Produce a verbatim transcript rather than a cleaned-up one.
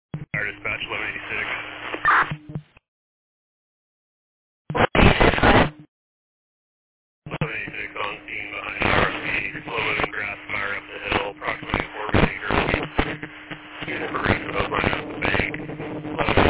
Our dispatch eleven eighty-six. eleven eighty-six on scene behind the R C. Slow moving grass fire up the hill, approximately four meters. Unit progressive outline of the bank. eleven